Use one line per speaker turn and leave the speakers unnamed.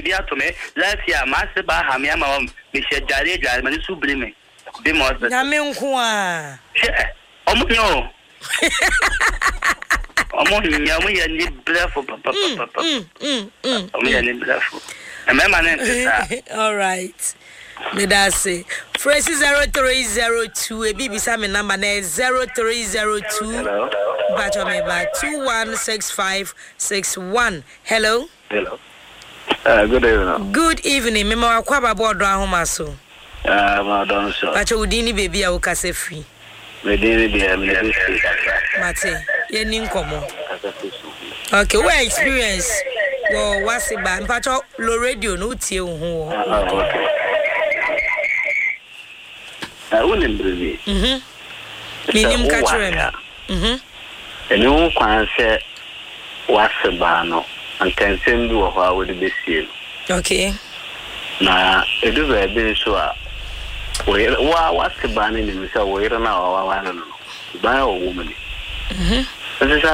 bibia to me last year ma se ba ha me ama me she jare me su bri me be mo se
na me nko a
omo nyo omo nyamu ya ni blefo papa omo ya ni blefo emema na ntesa
all right me da say phrase 0302 ebibisa me number na 0302 bacho me ba 216561 hello good evening me ma kwa baba odo ahoma so
ma don so
bacho udini baby a wo kase free
me dini bia me dey
mate ye ni nkomo okay what experience wo wase ba mpacho lo radio no tie wo ho
okay unim brezi
minim ka chere
eni won kwan se wase ba no antensem bi wo ha wo de besie
okay
na edu ba be so a wa wase ba ne ni se wo ira na wa no ba wo wo mani